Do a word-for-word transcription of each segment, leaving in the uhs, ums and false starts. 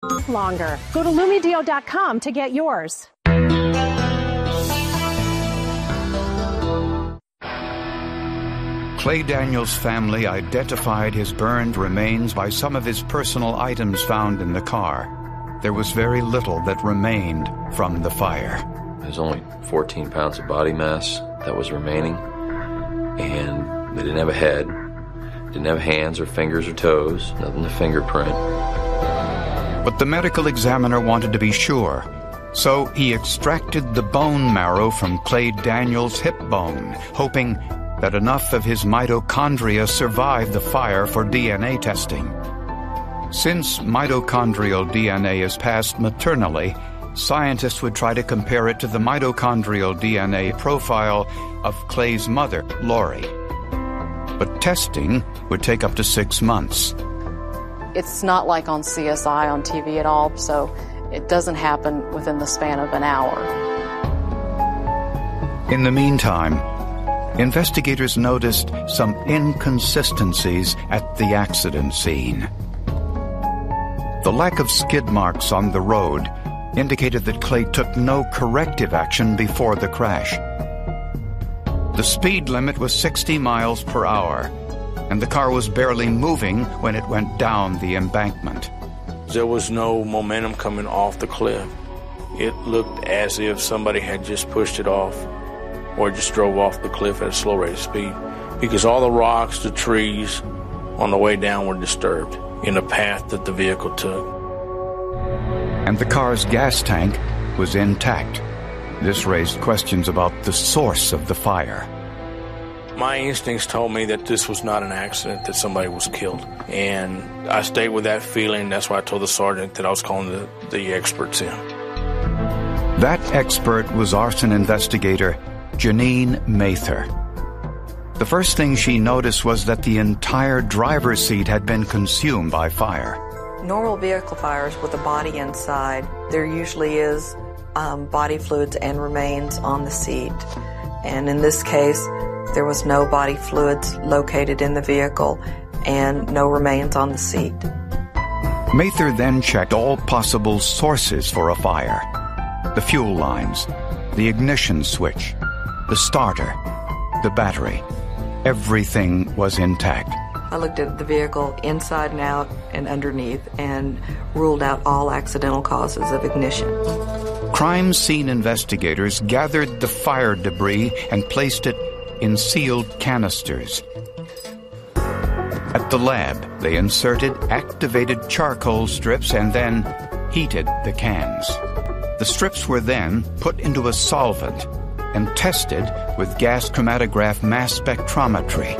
longer. Go to Lumedeal dot com to get yours. Clay Daniels' family identified his burned remains by some of his personal items found in the car. There was very little that remained from the fire. There's only fourteen pounds of body mass that was remaining, and they didn't have a head, didn't have hands or fingers or toes, nothing to fingerprint. But the medical examiner wanted to be sure, so he extracted the bone marrow from Clay Daniels' hip bone, hoping that enough of his mitochondria survived the fire for D N A testing. Since mitochondrial D N A is passed maternally, scientists would try to compare it to the mitochondrial D N A profile of Clay's mother, Lori. But testing would take up to six months. It's not like on C S I on T V at all, so it doesn't happen within the span of an hour. In the meantime, investigators noticed some inconsistencies at the accident scene. The lack of skid marks on the road indicated that Clay took no corrective action before the crash. The speed limit was sixty miles per hour, and the car was barely moving when it went down the embankment. There was no momentum coming off the cliff. It looked as if somebody had just pushed it off or just drove off the cliff at a slow rate of speed, because all the rocks, the trees on the way down were disturbed in the path that the vehicle took. And the car's gas tank was intact. This raised questions about the source of the fire. My instincts told me that this was not an accident, that somebody was killed. And I stayed with that feeling. That's why I told the sergeant that I was calling the, the experts in. That expert was arson investigator Janine Mather. The first thing she noticed was that the entire driver's seat had been consumed by fire. Normal vehicle fires with a body inside, there usually is um, body fluids and remains on the seat. And in this case, there was no body fluids located in the vehicle and no remains on the seat. Mather then checked all possible sources for a fire: the fuel lines, the ignition switch, the starter, the battery. Everything was intact. I looked at the vehicle inside and out and underneath and ruled out all accidental causes of ignition. Crime scene investigators gathered the fire debris and placed it in sealed canisters. At the lab, they inserted activated charcoal strips and then heated the cans. The strips were then put into a solvent and tested with gas chromatograph mass spectrometry.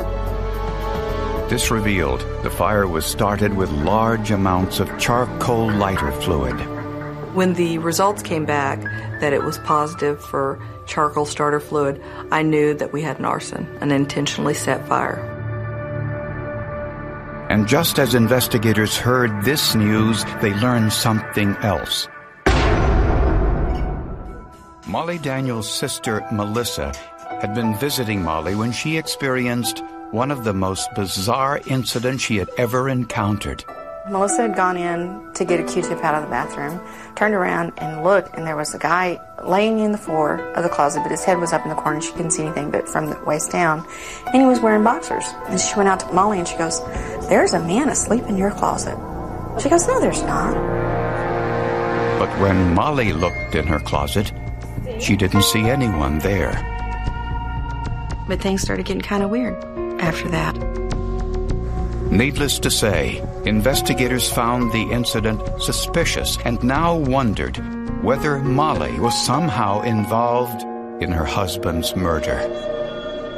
This revealed the fire was started with large amounts of charcoal lighter fluid. When the results came back that it was positive for charcoal starter fluid, I knew that we had an arson, an intentionally set fire. And just as investigators heard this news, they learned something else. Molly Daniels' sister, Melissa, had been visiting Molly when she experienced one of the most bizarre incidents she had ever encountered. Melissa had gone in to get a Q-tip out of the bathroom, turned around and looked, and there was a guy laying in the floor of the closet, but his head was up in the corner and she couldn't see anything but from the waist down, and he was wearing boxers. And she went out to Molly and she goes, "There's a man asleep in your closet." She goes, "No, there's not." But when Molly looked in her closet, she didn't see anyone there. But things started getting kind of weird after that. Needless to say, investigators found the incident suspicious and now wondered whether Molly was somehow involved in her husband's murder.